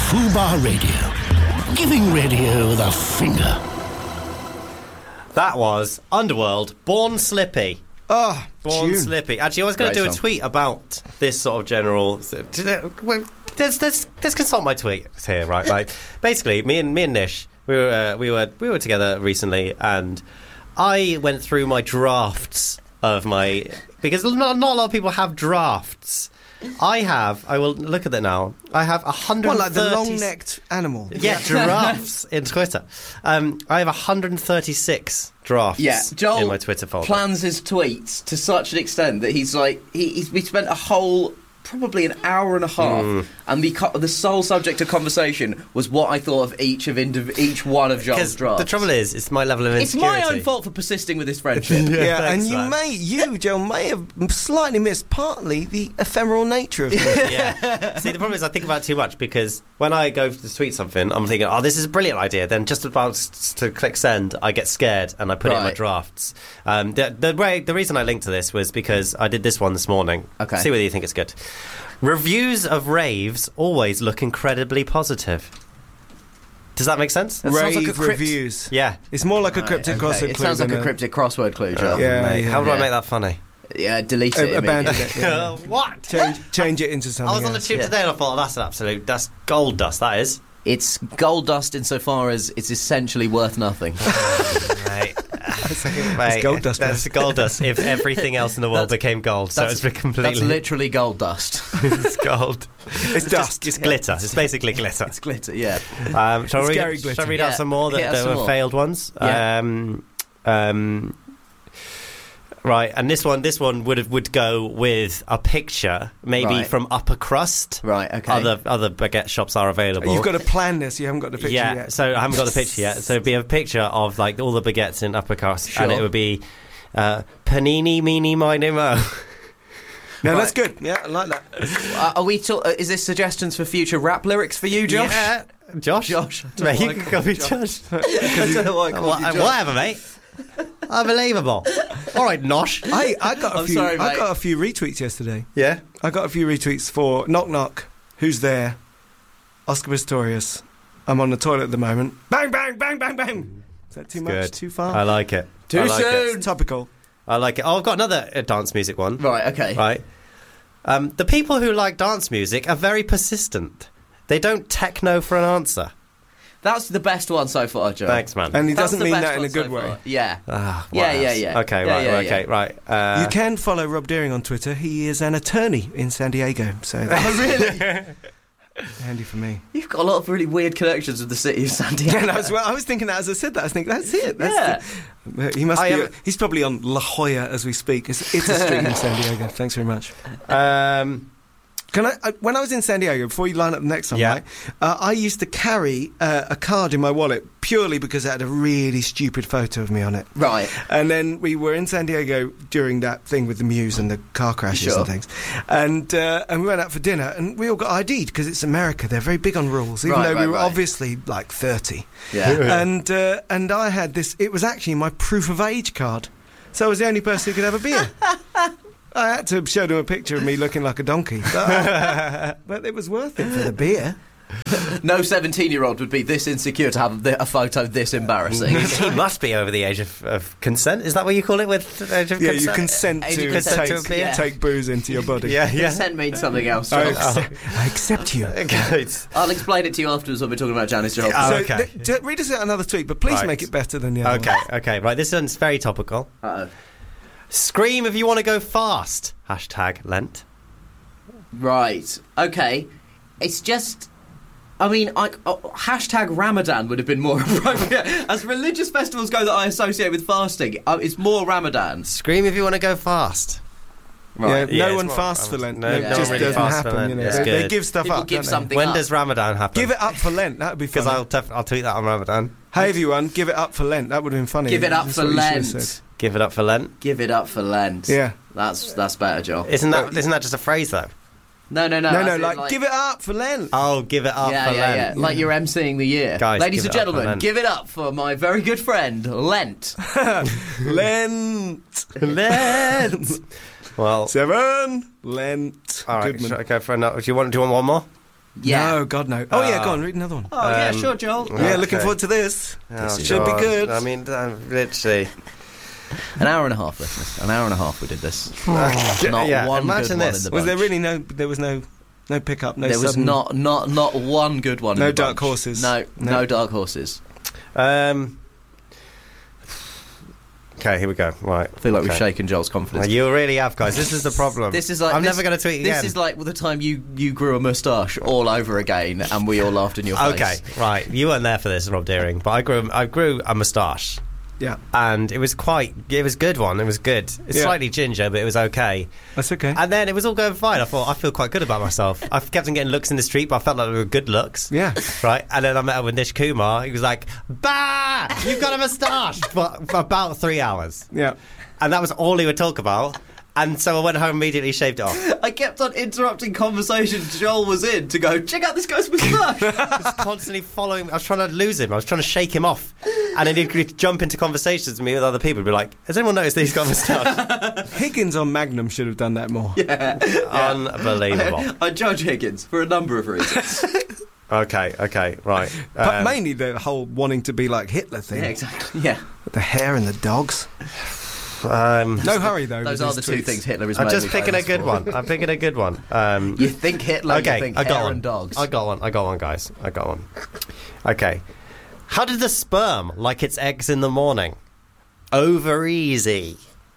Fubar Radio. Giving radio the finger. That was Underworld, Born Slippy. Oh, Born Slippy. Actually, I was going to do a tweet about this sort of general... Let's consult my tweets here, right? Like, basically, me and Nish, we were together recently, and I went through my drafts of my... Because not a lot of people have drafts. I will look at it now. I have 130... What, like the long-necked animal? Yeah, giraffes in Twitter. I have 136 drafts Joel in my Twitter folder. Plans his tweets to such an extent that he's like... We spent a whole... probably an hour and a half, and the sole subject of conversation was what I thought of each one of Joel's drafts. The trouble is, it's my level of It's insecurity. my own fault for persisting with this friendship. Yeah, thanks, and man. Joel, may have slightly missed partly the ephemeral nature of it. Yeah. See, the problem is I think about it too much, because when I go to tweet something, I'm thinking, oh, this is a brilliant idea. Then just about to click send, I get scared and I put it in my drafts. The reason I linked to this was because I did this one this morning. Okay. See whether you think it's good. Reviews of raves always look incredibly positive. Does that make sense? That sounds like a Rave reviews. Yeah. It's more like a cryptic crossword clue. It sounds like a cryptic crossword clue, Joel. Yeah. How do I make that funny? Yeah, delete it. Abandon immediately. it. Yeah. What? Change it into something I was on the else. tube today and I thought, that's gold dust, that is. It's gold dust insofar as it's essentially worth nothing. Mate. It's gold dust. That's gold dust if everything else in the world became gold. So it's completely... That's literally gold dust. It's gold. It's dust. It's glitter. It's basically glitter. It's glitter, yeah. Shall we scary glitter. read out some more that were failed ones? Yeah. Right, and this one would go with a picture, maybe from Upper Crust. Right, okay. Other baguette shops are available. You've got to plan this. You haven't got the picture yeah, yet. so I haven't got the picture yet. So it'd be a picture of like all the baguettes in Upper Crust, Sure. and it would be Panini, Meeny, Miny, Mo. No, that's good. Yeah, I like that. Are we? Is this suggestions for future rap lyrics for you, Josh? Yeah. Josh, mate, you can call me Josh. I don't know why I called you Josh. Whatever, mate. Unbelievable. All right, Nosh. I got a I'm few. sorry, mate. I got a few retweets yesterday. Yeah. I got a few retweets for Knock Knock. Who's there? Oscar Pistorius. I'm on the toilet at the moment. Bang, bang, bang, bang, bang. Is that too much? Good. Too far? I like it. Too I like soon. it. Topical. I like it. Oh, I've got another dance music one. Right, okay. Right. The people who like dance music are very persistent. They don't techno for an answer. That's the best one so far, Joe. Thanks, man. And he That's doesn't the mean best that in one a good so way. far. Yeah. Yeah. Okay, Yeah, right, yeah, okay, yeah. right. You can follow Rob Deering on Twitter. He is an attorney in San Diego. So that's Really? handy for me. You've got a lot of really weird connections with the city of San Diego. Yeah, no, I was thinking that as I said that. I was thinking, that's it. That's he must be. He's probably on La Jolla as we speak. It's a street in San Diego. Thanks very much. Can I? When I was in San Diego, before you line up the next one, right? I used to carry a card in my wallet purely because it had a really stupid photo of me on it. Right. And then we were in San Diego during that thing with the Muse and the car crashes and things, and we went out for dinner and we all got ID'd because it's America. They're very big on rules, even though we were obviously like 30. Yeah. And I had this. It was actually my proof of age card, so I was the only person who could have a beer. I had to show them a picture of me looking like a donkey, but it was worth it for the beer. No 17-year-old would be this insecure to have a photo this embarrassing. He must be over the age of consent. Is that what you call it with age of consent? Yeah, you consent to take booze into your body. Yeah. Consent means something else, I Joel. accept you. I'll explain it to you afterwards when we're talking about Janis Joplin. Read us out another tweet, but please make it better than the other one. Okay, right. This one's very topical. Uh-oh. Scream if you want to go fast. # Lent. Right. Okay. It's just... I mean, # Ramadan would have been more appropriate. As religious festivals go that I associate with fasting, it's more Ramadan. Scream if you want to go fast. Right. Yeah, no one fasts for Lent. No It one just really doesn't fasts for happen. Lent. You know. It's They good. give stuff People up. give don't they? something When up. does Ramadan happen? Give it up for Lent. That would be fun. Because I'll tweet that on Ramadan. Hey everyone, give it up for Lent. That would have been funny. Give it up That's for what you should have Lent. said. Give it up for Lent. Give it up for Lent. Yeah. That's better, Joel. Isn't that just a phrase though? No. No, like give it up for Lent. Oh, give it up for Lent. Yeah. Like you're emceeing the year. Guys, ladies give and it up for gentlemen, Lent. give it up for my very good friend, Lent. Lent. Lent. Well, 7. Lent. all right. Goodman. Should I go for another? Do you want one more? Yeah. No, God, no. Oh, yeah, go on, read another one. Oh, yeah, sure, Joel. Yeah, looking forward to this. This should be good. I mean, literally. An hour and a half, listeners. An hour and a half we did this. Not one imagine good this. one in the bunch. Was there really there was no pickup, no There was sudden... not one good one in No the dark bunch. horses. No dark horses. Okay, here we go. Right. I feel like we've shaken Joel's confidence. You really have, guys. This is the problem. This is like I'm never going to tweet again. This is like the time you grew a moustache all over again, and we all laughed in your face. Okay, right. You weren't there for this, Rob Deering, but I grew a moustache. Yeah. And it was a good one. It was good. It's slightly ginger, but it was okay. That's okay. And then it was all going fine. I thought, I feel quite good about myself. I kept on getting looks in the street, but I felt like they were good looks. Yeah. Right? And then I met up with Nish Kumar. He was like, bah! You've got a moustache! for about 3 hours. Yeah. And that was all he would talk about. And so I went home immediately, shaved it off. I kept on interrupting conversations Joel was in to go, check out this guy's moustache. I was constantly following him. I was trying to lose him. I was trying to shake him off. And then he'd jump into conversations with me with other people and be like, has anyone noticed that he's got a moustache? Higgins on Magnum should have done that more. Yeah. Unbelievable. I judge Higgins for a number of reasons. Okay, right. But mainly the whole wanting to be like Hitler thing. Yeah, exactly. Yeah. With the hair and the dogs. No hurry, though. Those are the two things Hitler is I'm mainly just picking a famous good for. one. I'm picking a good one. You think Hitler, you think hair and dogs. I got one, guys. I got one. Okay. How did the sperm like its eggs in the morning? Over easy.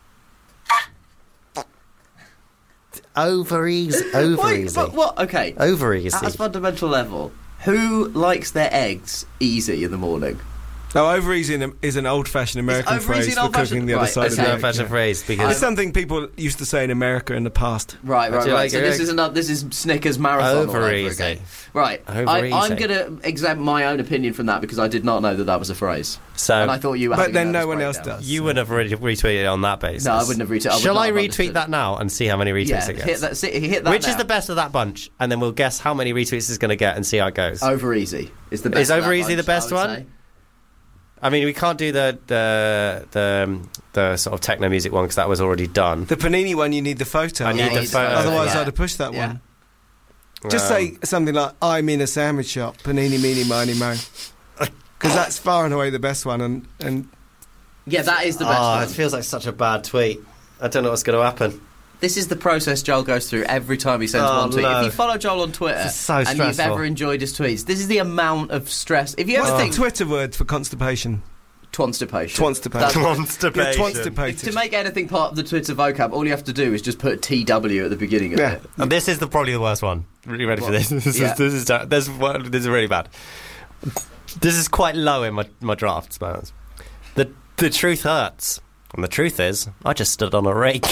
Over easy. Wait, but what? Okay. Over easy. At a fundamental level, who likes their eggs easy in the morning? No, over easy is an old-fashioned American phrase for cooking the other side of the It's an egg. old-fashioned phrase because It's something people used to say in America in the past. Right. Do you like So your this is Snickers marathon all Over over easy. again. Right. Over I'm easy. going to examine my own opinion from that because I did not know that was a phrase. So, And I thought you were But having a then no nervous one else breakdown. does. you wouldn't have really retweeted it on that basis. No, I wouldn't have retweeted. Shall I retweet that now and see how many retweets Yeah, it gets? hit that Which now. is the best of that bunch, and then we'll guess how many retweets it's going to get and see how it goes. Over easy is the best. Is of Over that Easy the bunch, best I would one? say. I mean, we can't do the sort of techno music one because that was already done. The Panini one, you need the photo. I need the photo. Otherwise, yeah. I'd have pushed that Yeah. one. Just say something like, I'm in a sandwich shop, panini, meeny, miny, mo. Because that's far and away the best one. And Yeah, that is the best one. It feels like such a bad tweet. I don't know what's going to happen. This is the process Joel goes through every time he sends one tweet. no. If you follow Joel on Twitter This is so and you've stressful. ever enjoyed his tweets, this is the amount of stress. If you ever what's think the Twitter word for constipation? Twanstipation. Twanstipation. Constipation. You're twanstipated. To make anything part of the Twitter vocab, all you have to do is just put TW at the beginning of Yeah. it. And this is probably the worst one. Really ready for this? This Yeah. is really bad. This is quite low in my drafts, man. The truth hurts. And the truth is, I just stood on a rake.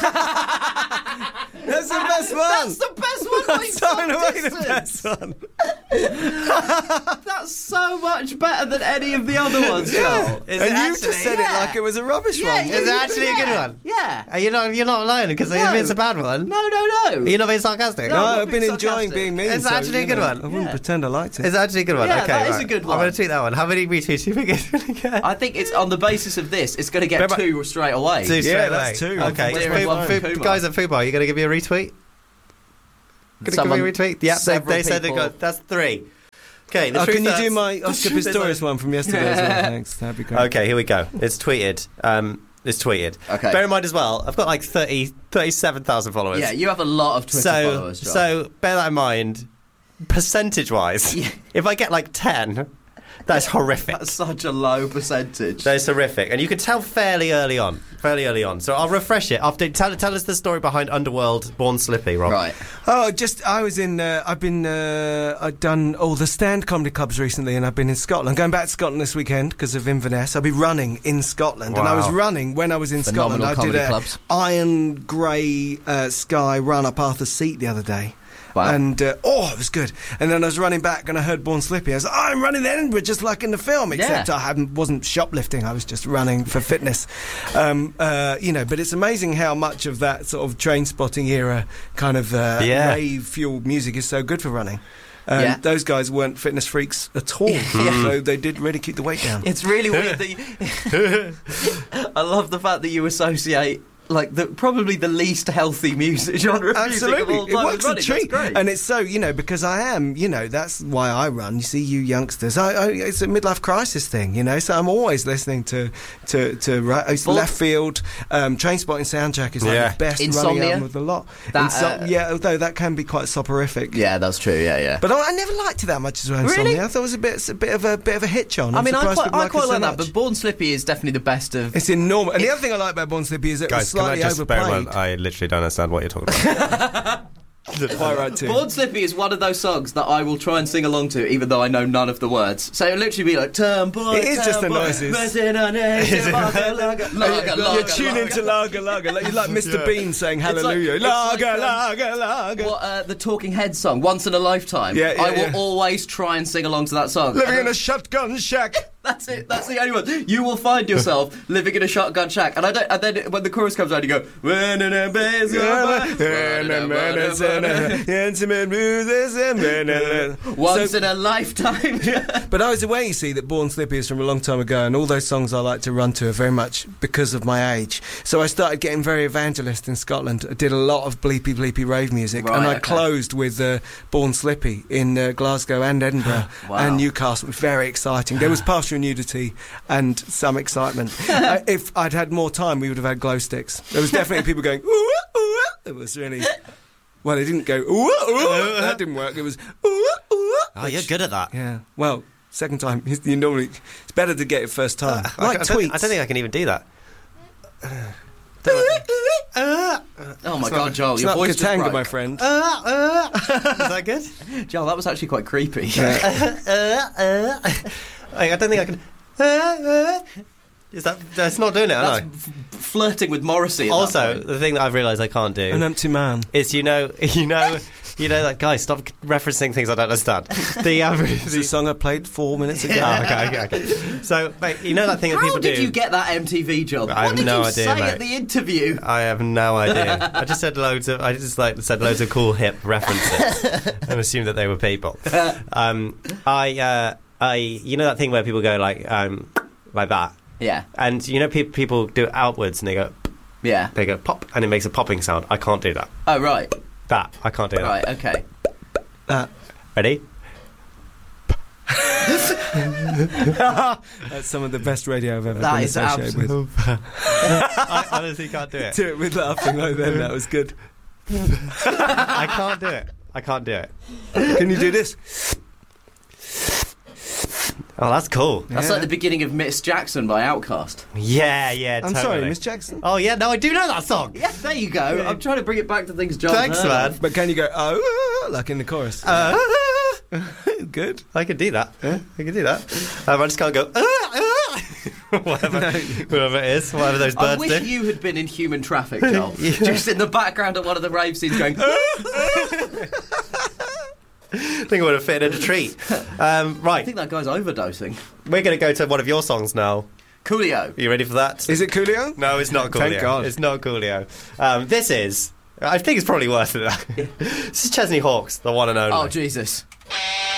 That's the best one! That's the best one by That's far some and away the distance. best one. That's so much better than any of the other ones, Joel. Is And it you just said it Yeah. like it was a rubbish one. Is it actually a good one? Yeah. You're not alone because if it's a bad one, No. you're not being sarcastic. No, No, I've I'm been being enjoying sarcastic. being mean. It's so, actually a you good know, one. I wouldn't Yeah. pretend I liked it. It's actually a good one. Yeah, okay, that is right. a good I'm one. going to tweet that one. How many retweets do you think it's going to get? I think it's on the basis of this, it's going to get But- 2 straight away. Two straight Yeah, that's away. two. Okay, From Deering one from Kumar. guys at Fubar, you going to give me a retweet? Going to give me a retweet? Yeah, they said they got. That's 3. Okay, the truth can you hurts. do my Oscar truth is Pistorius one from yesterday as well? Thanks, that'd be great. Okay, here we go. It's tweeted. Okay. Bear in mind as well, I've got like 37,000 followers. Yeah, you have a lot of Twitter followers, Joel. So bear that in mind. Percentage-wise, Yeah. if I get like 10, that's horrific. That's such a low percentage. That is horrific, and you can tell fairly early on. So I'll refresh it after. Tell us the story behind Underworld Born Slippy, Rob. Right. Oh, I was in. I've done all the stand comedy clubs recently, and I've been in Scotland. Going back to Scotland this weekend because of Inverness. I'll be running in Scotland, and I was Wow. running when I was in Phenomenal Scotland. I did comedy a clubs. iron grey sky run up Arthur's Seat the other day. Wow. And it was good. And then I was running back and I heard Born Slippy. I was like, I'm running to Edinburgh just like in the film, except Yeah. I wasn't shoplifting. I was just running for fitness. But it's amazing how much of that sort of train spotting era kind of rave fueled music is so good for running. Yeah. Those guys weren't fitness freaks at all, so they did really keep the weight down. It's really weird that you... I love the fact that you associate like probably the least healthy music genre. Absolutely, music of all time. it works a treat, great. and it's so because I am, that's why I run. You see, you youngsters, it's a midlife crisis thing, so I'm always listening to Left Field. Trainspotting Soundtrack is like the best running album of the lot. Although that can be quite soporific. Yeah, that's true. Yeah. But I never liked it that much as well. Really? I thought it was a bit of a hitch on. I quite like that, but Born Slippy is definitely the best of. It's enormous. And the other thing I like about Born Slippy is it was slightly overplayed. I literally don't understand what you're talking about. Quite right too. Born Slippy is one of those songs that I will try and sing along to, even though I know none of the words. So it'll literally be like, it is just the noises. You're tuning into Lager Lager. You're like Mr. Bean saying hallelujah. Lager Lager Lager. What, the Talking Heads song, Once in a Lifetime. I will always try and sing along to that song. Living in a shotgun shack. That's it. That's the only one. You will find yourself living in a shotgun shack, and then when the chorus comes on, you go. Once in a lifetime. But I was aware, you see, that Born Slippy is from a long time ago, and all those songs I like to run to are very much because of my age. So I started getting very evangelist in Scotland. I did a lot of bleepy rave music, and I closed with Born Slippy in Glasgow and Edinburgh and Newcastle. It was very exciting. There was partial nudity and some excitement. If I'd had more time, we would have had glow sticks. There was definitely people going, ooh, ooh. It was really... Well, they didn't go, ooh, ooh. That didn't work. It was, ooh, ooh. Oh, you're good at that. Yeah. Well, second time, you normally... It's better to get it first time. Like tweets. I don't think I can even do that. Oh my God, Joel, it's your not voice just broke. my friend. Is that good? Joel, that was actually quite creepy. I don't think I can. Is that's not doing it? That's flirting with Morrissey. Also, the thing that I've realised I can't do, an empty man, is like, guys, stop referencing things I don't understand. The song I played 4 minutes ago. Okay. So, mate, that thing that people do. How did you get that MTV job? I have no idea, What did you say mate. at the interview? I have no idea. I just said loads of cool hip references and assumed that they were people. That thing where people go like that. Yeah. And people do it outwards and they go. Yeah. They go pop and it makes a popping sound. I can't do that. Oh right. That I can't do that. Right. Okay. Ready? That's some of the best radio I've ever been associated with. I honestly can't do it. Do it with laughing like then. That was good. I can't do it. Can you do this? Oh, that's cool. That's like the beginning of Miss Jackson by Outkast. Yeah, I'm totally. sorry, Miss Jackson. Oh, yeah, no, I do know that song. Yeah, there you go. Yeah. I'm trying to bring it back to things John Thanks, man. But can you go, like in the chorus? Good. I can do that. I can do that. I just can't go, whatever it is, whatever those birds do. I wish you had been in Human Traffic, Joel. Just in the background of one of the rave scenes going... I think I would have fit in a treat. Right. I think that guy's overdosing. We're going to go to one of your songs now. Coolio. Are you ready for that? Is it Coolio? No, it's not Coolio. Thank God. It's not Coolio. This is... I think it's probably worth it. This is Chesney Hawkes, the one and only. Oh, Jesus.